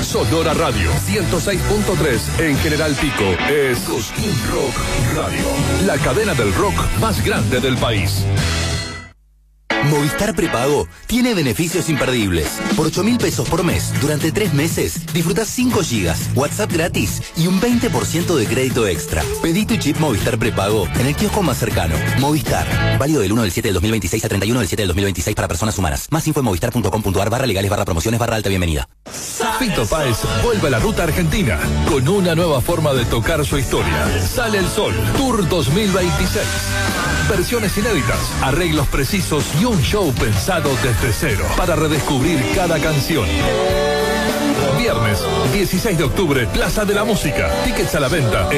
Sonora Radio 106.3 en General Pico es Cosquín Rock Radio, la cadena del rock más grande del país. Movistar Prepago tiene beneficios imperdibles. Por 8.000 pesos por mes, durante 3 meses, disfrutás 5 gigas, WhatsApp gratis y un 20% de crédito extra. Pedí tu chip Movistar Prepago en el kiosco más cercano. Movistar. Válido del 1 del 7 del 2026 a 31 del 7 del 2026 para personas humanas. Más info en movistar.com.ar/legales/promociones/alta bienvenida. Fito Páez vuelve a la ruta argentina con una nueva forma de tocar su historia. Sale el Sol, Tour 2026. Versiones inéditas, arreglos precisos y un show pensado desde cero para redescubrir cada canción. Viernes 16 de octubre, Plaza de la Música. Tickets a la venta